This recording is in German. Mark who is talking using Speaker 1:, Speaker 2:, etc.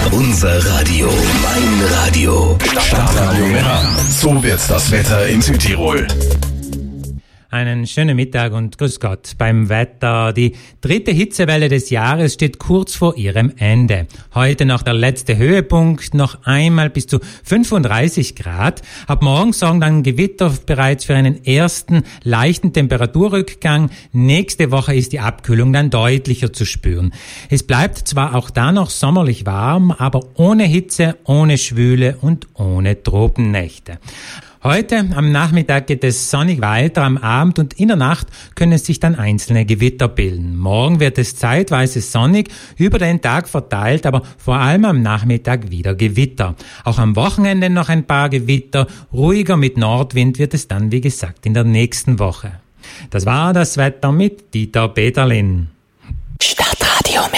Speaker 1: Unser Radio, mein Radio. Stadtradio Meran. So wird das Wetter in Südtirol.
Speaker 2: Einen schönen Mittag und grüß Gott beim Wetter. Die 3. Hitzewelle des Jahres steht kurz vor ihrem Ende. Heute noch der letzte Höhepunkt, noch einmal bis zu 35 Grad. Ab morgen sorgen dann Gewitter bereits für einen ersten leichten Temperaturrückgang. Nächste Woche ist die Abkühlung dann deutlicher zu spüren. Es bleibt zwar auch da noch sommerlich warm, aber ohne Hitze, ohne Schwüle und ohne Tropennächte. Heute am Nachmittag geht es sonnig weiter, am Abend und in der Nacht können sich dann einzelne Gewitter bilden. Morgen wird es zeitweise sonnig, über den Tag verteilt, aber vor allem am Nachmittag wieder Gewitter. Auch am Wochenende noch ein paar Gewitter, ruhiger mit Nordwind wird es dann, wie gesagt, in der nächsten Woche. Das war das Wetter mit Dieter Peterlin.
Speaker 1: Stadtradio